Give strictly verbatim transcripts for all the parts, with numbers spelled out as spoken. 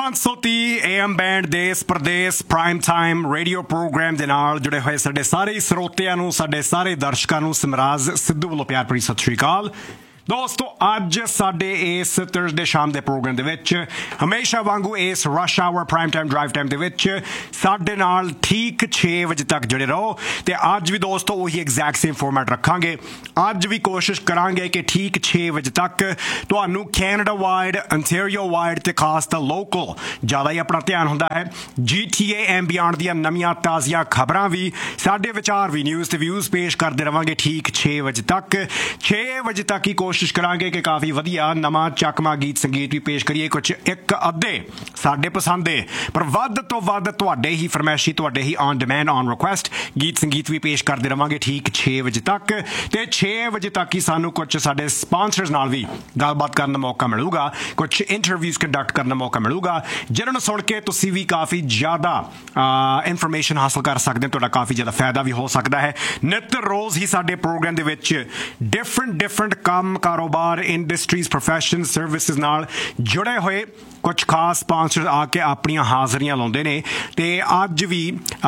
ਪੰਜ ਸੌ ਤੀਹ ਏ ਐਮ ਬੈਂਡ ਦੇਸ ਪ੍ਰਦੇਸ ਪ੍ਰਾਈਮ ਟਾਈਮ ਰੇਡੀਓ ਪ੍ਰੋਗਰਾਮ ਦੇ ਨਾਲ ਜੁੜੇ ਹੋਏ ਸਾਡੇ ਸਾਰੇ ਸਰੋਤਿਆਂ ਨੂੰ, ਸਾਡੇ ਸਾਰੇ ਦਰਸ਼ਕਾਂ ਨੂੰ ਸਿਮਰਾਜ ਸਿੱਧੂ ਵੱਲੋਂ ਪਿਆਰ ਭਰੀ ਸਤਿ ਸ਼੍ਰੀ ਅਕਾਲ। ਦੋਸਤੋ, ਅੱਜ ਸਾਡੇ ਇਸ ਥਰਸਡੇ ਸ਼ਾਮ ਦੇ ਪ੍ਰੋਗਰਾਮ ਦੇ ਵਿੱਚ ਹਮੇਸ਼ਾ ਵਾਂਗੂ ਇਸ rush hour prime time drive time ਦੇ ਵਿੱਚ ਸਾਡੇ ਨਾਲ ਠੀਕ ਛੇ ਵਜੇ ਤੱਕ ਜੁੜੇ ਰਹੋ। ਤੇ ਅੱਜ ਵੀ ਦੋਸਤੋ ਉਹੀ ਐਗਜ਼ੈਕਟ ਸੇਮ ਫੋਰਮੈਟ ਰੱਖਾਂਗੇ। ਅੱਜ ਵੀ ਕੋਸ਼ਿਸ਼ ਕਰਾਂਗੇ ਕਿ ਠੀਕ ਛੇ ਵਜੇ ਤੱਕ ਤੁਹਾਨੂੰ ਕੈਨੇਡਾ ਵਾਈਡ, ਅੰਟੈਰੀਓ ਵਾਈਡ ਤੇ ਖਾਸ ਤਾਂ ਲੋਕਲ ਜ਼ਿਆਦਾ ਹੀ ਆਪਣਾ ਧਿਆਨ ਹੁੰਦਾ ਹੈ। G T A and beyond ਦੀਆਂ ਨਵੀਆਂ ਤਾਜ਼ੀਆਂ ਖਬਰਾਂ ਵੀ, ਸਾਡੇ ਵਿਚਾਰ ਵੀ, ਨਿਊਜ਼ ਤੇ ਵਿਊਜ਼ ਪੇਸ਼ ਕਰਦੇ ਰਵਾਂਗੇ ਠੀਕ ਛੇ ਵਜੇ ਤੱਕ। ਛੇ ਵਜੇ ਤੱਕ ਹੀ ਕੋਸ਼ਿਸ਼ ਕਰਾਂਗੇ ਕਿ ਕਾਫੀ ਵਧੀਆ ਨਵਾਂ ਚੱਕਮਾ ਗੀਤ ਸੰਗੀਤ ਵੀ ਪੇਸ਼ ਕਰੀਏ। ਕੁਝ ਇੱਕ ਅੱਧੇ ਸਾਡੇ ਪਸੰਦ ਦੇ, ਪਰ ਵੱਧ ਤੋਂ ਵੱਧ ਤੁਹਾਡੇ ਹੀ ਫਰਮਾਇਸ਼ੀ, ਤੁਹਾਡੇ ਹੀ ਔਨ ਡਿਮਾਂਡ, ਔਨ ਰਿਕੁਐਸਟ ਗੀਤ ਸੰਗੀਤ ਵੀ ਪੇਸ਼ ਕਰਦੇ ਰਵਾਂਗੇ ਠੀਕ ਛੇ ਵਜੇ ਤੱਕ। ਤੇ ਛੇ ਵਜੇ ਤੱਕ ਹੀ ਸਾਨੂੰ ਕੁਝ ਸਾਡੇ ਸਪਾਂਸਰਸ ਨਾਲ ਵੀ ਗੱਲਬਾਤ ਕਰਨ ਦਾ ਮੌਕਾ ਮਿਲੂਗਾ, ਕੁਝ ਇੰਟਰਵਿਊਜ਼ ਕੰਡਕਟ ਕਰਨ ਦਾ ਮੌਕਾ ਮਿਲੂਗਾ, ਜਿਹਨਾਂ ਨੂੰ ਸੁਣ ਕੇ ਤੁਸੀਂ ਵੀ ਕਾਫੀ ਜ਼ਿਆਦਾ ਇਨਫੋਰਮੇਸ਼ਨ ਹਾਸਲ ਕਰ ਸਕਦੇ ਹੋ। ਤੁਹਾਡਾ ਕਾਫੀ ਜ਼ਿਆਦਾ ਫਾਇਦਾ ਵੀ ਹੋ ਸਕਦਾ ਹੈ। ਨਿੱਤ ਰੋਜ਼ ਹੀ ਸਾਡੇ ਪ੍ਰੋਗਰਾਮ ਦੇ ਵਿੱਚ ਡਿਫਰੈਂਟ ਡਿਫਰੈਂਟ ਕੰਮ, ਕਾਰੋਬਾਰ, ਇੰਡਸਟਰੀਜ਼, ਪ੍ਰੋਫੈਸ਼ਨ, ਸਰਵਿਸਿਜ਼ ਨਾਲ ਜੁੜੇ ਹੋਏ ਕੁਝ ਖਾਸ ਸਪਾਂਸਰ ਆ ਕੇ ਆਪਣੀਆਂ ਹਾਜ਼ਰੀਆਂ ਲਾਉਂਦੇ ਨੇ। ਤੇ ਅੱਜ ਵੀ,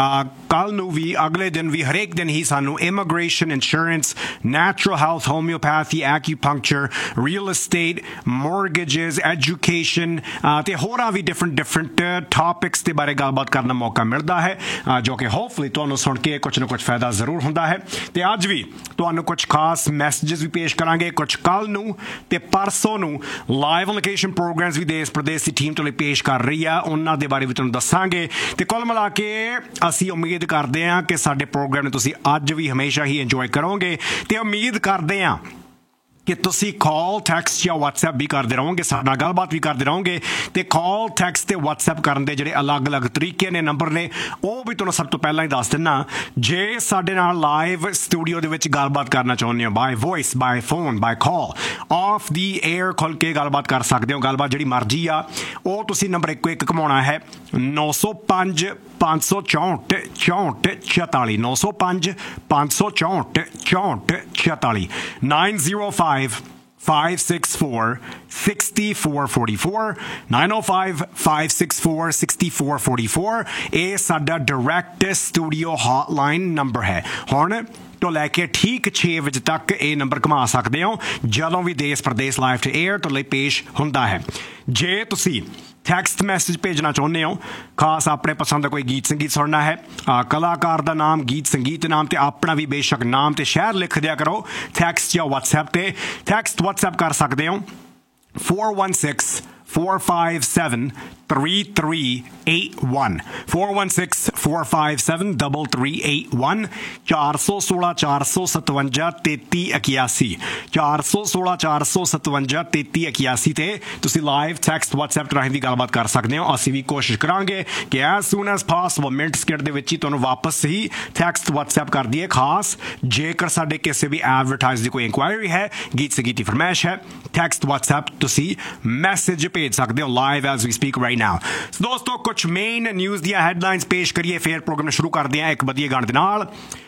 ਕੱਲ੍ਹ ਨੂੰ ਵੀ, ਅਗਲੇ ਦਿਨ ਵੀ, ਹਰੇਕ ਦਿਨ ਹੀ ਸਾਨੂੰ immigration, insurance, natural health, homeopathy, ਐਕਿਊਪੰਕਚਰ, real estate, ਮੋਰਗੇਜਿਸ, education ਤੇ ਹੋਰਾਂ ਵੀ ਡਿਫਰੈਂਟ ਡਿਫਰੈਂਟ ਟਾਪਿਕਸ ਦੇ ਬਾਰੇ ਗੱਲਬਾਤ ਕਰਨ ਦਾ ਮੌਕਾ ਮਿਲਦਾ ਹੈ, ਜੋ ਕਿ ਹੋਪਫੁਲੀ ਤੁਹਾਨੂੰ ਸੁਣ ਕੇ ਕੁਝ ਨਾ ਕੁਝ ਫਾਇਦਾ ਜ਼ਰੂਰ ਹੁੰਦਾ ਹੈ। ਤੇ ਅੱਜ ਵੀ ਤੁਹਾਨੂੰ ਕੁਝ ਖਾਸ ਮੈਸੇजेस ਵੀ ਪੇਸ਼ ਕਰਾਂਗੇ। ਕੁਝ ਕੱਲ੍ਹ ਨੂੰ ਤੇ ਪਰਸੋਂ ਨੂੰ ਲਾਈਵ ਲੋਕੇਸ਼ਨ ਪ੍ਰੋਗਰਾਮਸ ਵੀ ਦੇਸ਼ ਪ੍ਰਦੇਸ਼ ਦੀ ਟੀਮ ਤੋਂ ਲਈ ਪੇਸ਼ ਕਰ ਰਹੀ ਆ, ਉਹਨਾਂ ਦੇ ਬਾਰੇ ਵੀ ਤੁਹਾਨੂੰ ਦੱਸਾਂਗੇ। ਤੇ ਕੁੱਲ ਮਿਲਾ ਕੇ ਅਸੀਂ ਉਮੀਦ ਕਰਦੇ ਹਾਂ ਕਿ ਸਾਡੇ ਪ੍ਰੋਗਰਾਮ ਨੂੰ ਤੁਸੀਂ ਅੱਜ ਵੀ ਹਮੇਸ਼ਾ ਹੀ ਇੰਜੋਏ ਕਰੋਗੇ। ਤੇ ਉਮੀਦ ਕਰਦੇ ਹਾਂ ਕਿ ਤੁਸੀਂ ਕਾਲ, ਟੈਕਸਟ ਜਾਂ ਵਟਸਐਪ ਵੀ ਕਰਦੇ ਰਹੋਗੇ, ਸਾਡੇ ਨਾਲ ਗੱਲਬਾਤ ਵੀ ਕਰਦੇ ਰਹੋਗੇ। ਤੇ ਕਾਲ, ਟੈਕਸਟ ਤੇ ਵਟਸਐਪ ਕਰਨ ਦੇ ਜਿਹੜੇ ਅਲੱਗ-ਅਲੱਗ ਤਰੀਕੇ ਨੇ, ਨੰਬਰ ਨੇ, ਉਹ ਵੀ ਤੁਹਾਨੂੰ ਸਭ ਤੋਂ ਪਹਿਲਾਂ ਹੀ ਦੱਸ ਦਿੰਦਾ। ਜੇ ਸਾਡੇ ਨਾਲ ਲਾਈਵ ਸਟੂਡੀਓ ਦੇ ਵਿੱਚ ਗੱਲਬਾਤ ਕਰਨਾ ਚਾਹੁੰਦੇ ਹੋ, bye voice, bye phone, bye call, of the air ਖੁੱਲ੍ਹ ਕੇ ਗੱਲਬਾਤ ਕਰ ਸਕਦੇ ਹੋ। ਗੱਲਬਾਤ ਜਿਹੜੀ ਮਰਜ਼ੀ ਆ, ਉਹ ਤੁਸੀਂ ਨੰਬਰ ਇੱਕੋ ਇੱਕ ਘੁਮਾਉਣਾ ਹੈ, ਨੌ ਸੌ ਪੰਜ ਪੰਜ ਸੌ ਚੌਂਹਠ ਚੌਂਹਠ ਛਿਆਤਾਲੀ, ਨੌ ਸੌ ਪੰਜ ਪੰਜ ਸੌ ਚੌਂਹਠ ਚੌਂਹਠ ਛਿਆਤਾਲੀ, nine zero five five six four six four four four, nine oh five five six four six four four four। ਇਹ ਸਾਡਾ ਡਾਇਰੈਕਟ ਸਟੂਡੀਓ ਹੌਟਲਾਈਨ ਨੰਬਰ ਹੈ। ਹੁਣ ਤੋਂ ਲੈ ਕੇ ਠੀਕ ਛੇ ਵਜੇ ਤੱਕ ਇਹ ਨੰਬਰ ਘੁਮਾ ਸਕਦੇ ਹੋ ਜਦੋਂ ਵੀ ਦੇਸ਼ ਪ੍ਰਦੇਸ਼ ਲਾਈਵ ਟੂ ਏਅਰ ਤੋਂ ਲਈ ਪੇਸ਼ ਹੁੰਦਾ ਹੈ। ਜੇ ਤੁਸੀਂ ਟੈਕਸਟ ਮੈਸੇਜ ਭੇਜਣਾ ਚਾਹੁੰਦੇ ਹੋ, ਖਾਸ ਆਪਣੇ ਪਸੰਦ ਦਾ ਕੋਈ ਗੀਤ ਸੰਗੀਤ ਸੁਣਨਾ ਹੈ, ਕਲਾਕਾਰ ਦਾ ਨਾਮ, ਗੀਤ ਸੰਗੀਤ ਨਾਮ ਤੇ ਆਪਣਾ ਵੀ ਬੇਸ਼ੱਕ ਨਾਮ ਤੇ ਸ਼ਹਿਰ ਲਿਖ ਦਿਆ ਕਰੋ ਟੈਕਸਟ ਜਾਂ ਵਟਸਐਪ ਤੇ। ਟੈਕਸਟ ਵਟਸਐਪ ਕਰ ਸਕਦੇ ਹੋ four one six four five seven three three eight one, four one six four five seven three three eight one, ਚਾਰ ਸੌ ਸੋਲਾਂ ਚਾਰ ਸੌ ਸਤਵੰਜਾ ਤੇਤੀ ਇਕਿਆਸੀ, ਚਾਰ ਸੌ ਸੋਲਾਂ ਚਾਰ ਸੌ ਸਤਵੰਜਾ ਤੇਤੀ ਇਕਿਆਸੀ ਤੇ ਤੁਸੀਂ ਲਾਈਵ ਟੈਕਸਟ ਵਟਸਐਪ ਰਾਹੀਂ ਵੀ ਗੱਲਬਾਤ ਕਰ ਸਕਦੇ ਹੋ। ਅਸੀਂ ਵੀ ਕੋਸ਼ਿਸ਼ ਕਰਾਂਗੇ ਕਿ as ਸੂਨ as possible minute second ਦੇ ਵਿੱਚ ਹੀ ਤੁਹਾਨੂੰ ਵਾਪਸ ਹੀ ਟੈਕਸਟ ਵਟਸਐਪ ਕਰ ਦਈਏ। ਖਾਸ ਜੇਕਰ ਸਾਡੇ ਕਿਸੇ ਵੀ ਐਡਵਰਟਾਈਜ਼ ਦੀ ਕੋਈ ਇਨਕੁਆਇਰੀ ਹੈ, ਗੀਤ ਸੰਗੀਤ ਦੀ ਫਰਮਾਇਸ਼ ਹੈ, ਟੈਕਸਟ ਵਟਸਐਪ ਤੁਸੀਂ ਮੈਸੇਜ ਭੇਜ ਸਕਦੇ ਹੋ ਲਾਈਵ ਐਜ਼ ਵੀ ਸਪੀਕ ਰਾਈਟ ਨਾਓ। ਦੋਸਤੋ, ਕੁਝ ਮੇਨ ਨਿਊਜ਼ ਦੀਆਂ ਹੈਡਲਾਈਨਸ ਪੇਸ਼ ਕਰੀਏ, ਫਿਰ ਪ੍ਰੋਗਰਾਮ ਸ਼ੁਰੂ ਕਰਦੇ ਹਾਂ ਇੱਕ ਵਧੀਆ ਗਾਣੇ ਦੇ ਨਾਲ।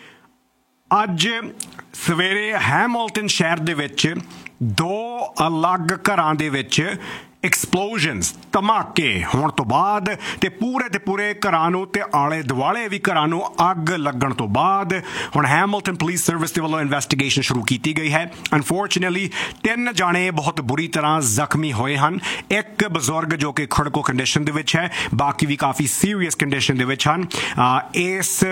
ਅੱਜ ਸਵੇਰੇ ਹੈਮਿਲਟਨ ਸ਼ਹਿਰ ਦੇ ਵਿੱਚ ਦੋ ਅਲੱਗ ਘਰਾਂ ਦੇ ਵਿੱਚ ਐਕਸਪਲੋਜ਼ਨਸ, ਧਮਾਕੇ ਹੋਣ ਤੋਂ ਬਾਅਦ ਤੇ ਪੂਰੇ ਦੇ ਪੂਰੇ ਘਰਾਂ ਨੂੰ ਤੇ ਆਲੇ ਦੁਆਲੇ ਵੀ ਘਰਾਂ ਨੂੰ ਅੱਗ ਲੱਗਣ ਤੋਂ ਬਾਅਦ ਹੁਣ ਹੈਮਿਲਟਨ ਪੁਲਿਸ ਸਰਵਿਸ ਦੇ ਵੱਲੋਂ ਇਨਵੈਸਟੀਗੇਸ਼ਨ ਸ਼ੁਰੂ ਕੀਤੀ ਗਈ ਹੈ। ਅਨਫੋਰਚੂਨੇਟਲੀ ਤਿੰਨ ਜਾਣੇ ਬਹੁਤ ਬੁਰੀ ਤਰ੍ਹਾਂ ਜ਼ਖਮੀ ਹੋਏ ਹਨ। ਇੱਕ ਬਜ਼ੁਰਗ ਜੋ ਕਿ ਖੜਕੋ ਕੰਡੀਸ਼ਨ ਦੇ ਵਿੱਚ ਹੈ, ਬਾਕੀ ਵੀ ਕਾਫੀ ਸੀਰੀਅਸ ਕੰਡੀਸ਼ਨ ਦੇ ਵਿੱਚ ਹਨ। ਇਸ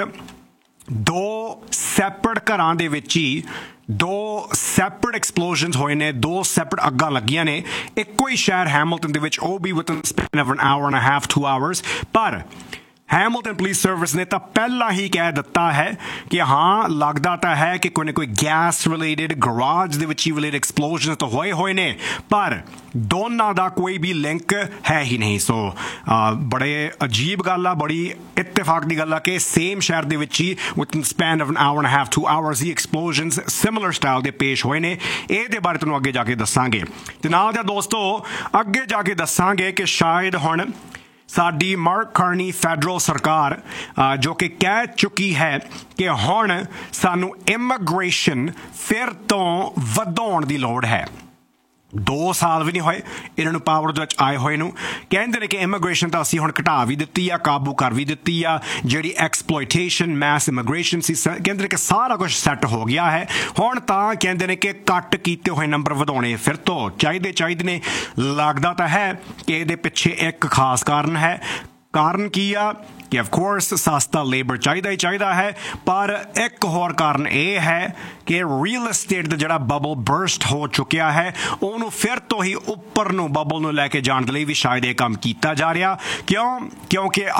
ਦੋ ਸੈਪਰੇਟ ਘਰਾਂ ਦੇ ਵਿੱਚ ਹੀ ਦੋ ਸੈਪਰੇਟ ਐਕਸਪਲੋਜ਼ਨਸ ਹੋਏ ਨੇ, ਦੋ ਸੈਪਰੇਟ ਅੱਗਾਂ ਲੱਗੀਆਂ ਨੇ ਇੱਕੋ ਹੀ ਸ਼ਹਿਰ ਹੈਮਿਲਟਨ ਦੇ ਵਿੱਚ, ਉਹ ਵੀ within span of N hour and a half, to hours. ਪਰ ਹੈਮਿਲਟਨ ਪੁਲਿਸ ਸਰਵਿਸ ਨੇ ਤਾਂ ਪਹਿਲਾਂ ਹੀ ਕਹਿ ਦਿੱਤਾ ਹੈ ਕਿ ਹਾਂ, ਲੱਗਦਾ ਤਾਂ ਹੈ ਕਿ ਕੋਈ ਨਾ ਕੋਈ ਗੈਸ ਰਿਲੇਟਡ, ਗਰਾਜ ਦੇ ਵਿੱਚ ਹੀ ਰਿਲੇਟਡ ਐਕਸਪਲੋਜ਼ਨ ਤਾਂ ਹੋਏ ਹੋਏ ਨੇ, ਪਰ ਦੋਨਾਂ ਦਾ ਕੋਈ ਵੀ ਲਿੰਕ ਹੈ ਹੀ ਨਹੀਂ। ਸੋ ਬੜੇ ਅਜੀਬ ਗੱਲ ਆ, ਬੜੀ ਇਤਫਾਕ ਦੀ ਗੱਲ ਆ ਕਿ ਸੇਮ ਸ਼ਹਿਰ ਦੇ ਵਿੱਚ ਹੀ within span of N hour and a half, to hours he ਐਕਸਪਲੋਜ਼ਨਸ similar style ਦੇ ਪੇਸ਼ ਹੋਏ ਨੇ। ਇਹਦੇ ਬਾਰੇ ਤੁਹਾਨੂੰ ਅੱਗੇ ਜਾ ਕੇ ਦੱਸਾਂਗੇ। ਤੇ ਨਾਲ ਦਾ ਦੋਸਤੋ, ਅੱਗੇ ਜਾ ਕੇ ਦੱਸਾਂਗੇ ਕਿ ਸ਼ਾਇਦ ਹੁਣ ਸਾਡੀ ਮਾਰਕ ਕਾਰਨੀ ਫੈਡਰਲ ਸਰਕਾਰ ਜੋ ਕਿ ਕਹਿ ਚੁੱਕੀ ਹੈ ਕਿ ਹੁਣ ਸਾਨੂੰ ਇਮੀਗ੍ਰੇਸ਼ਨ ਫਿਰ ਤੋਂ ਵਧਾਉਣ ਦੀ ਲੋੜ ਹੈ। ਦੋ ਸਾਲ ਵੀ ਨਹੀਂ ਹੋਏ ਇਹਨਾਂ ਨੂੰ ਪਾਵਰ ਦੇ ਵਿੱਚ ਆਏ ਹੋਏ ਨੂੰ। ਕਹਿੰਦੇ ਨੇ ਕਿ ਇਮੀਗ੍ਰੇਸ਼ਨ ਤਾਂ ਅਸੀਂ ਹੁਣ ਘਟਾ ਵੀ ਦਿੱਤੀ ਆ, ਕਾਬੂ ਕਰ ਵੀ ਦਿੱਤੀ ਆ। ਜਿਹੜੀ ਐਕਸਪਲੋਇਟੇਸ਼ਨ ਮੈਸ ਇਮੀਗ੍ਰੇਸ਼ਨ ਸੀ, ਕਹਿੰਦੇ ਨੇ ਕਿ ਸਾਰਾ ਕੁਝ ਸੈੱਟ ਹੋ ਗਿਆ ਹੈ। ਹੁਣ ਤਾਂ ਕਹਿੰਦੇ ਨੇ ਕਿ ਕੱਟ ਕੀਤੇ ਹੋਏ ਨੰਬਰ ਵਧਾਉਣੇ ਫਿਰ ਤੋਂ ਚਾਹੀਦੇ ਚਾਹੀਦੇ ਨੇ। ਲੱਗਦਾ ਤਾਂ ਹੈ ਕਿ ਇਹਦੇ ਪਿੱਛੇ ਇੱਕ ਖਾਸ ਕਾਰਨ ਹੈ। ਕਾਰਨ ਕੀ ਆ ਕਿ ਆਫ ਕੋਰਸ ਸਸਤਾ ਲੇਬਰ ਚਾਹੀਦਾ ਹੀ ਚਾਹੀਦਾ ਹੈ, ਪਰ ਇੱਕ ਹੋਰ ਕਾਰਨ ਇਹ ਹੈ ਕਿ ਰੀਅਲ ਏਸਟੇਟ ਦਾ ਜਿਹੜਾ ਬਬਲ ਬਰਸਟ ਹੋ ਚੁੱਕਿਆ ਹੈ, ਉਹਨੂੰ ਫਿਰ ਤੋਂ ਹੀ ਉੱਪਰ ਨੂੰ ਬਬਲ ਨੂੰ ਲੈ ਕੇ ਜਾਣ ਦੇ ਲਈ ਵੀ ਸ਼ਾਇਦ ਇਹ ਕੰਮ ਕੀਤਾ ਜਾ ਰਿਹਾ। ਕਿਉਂ? ਕਿਉਂਕਿ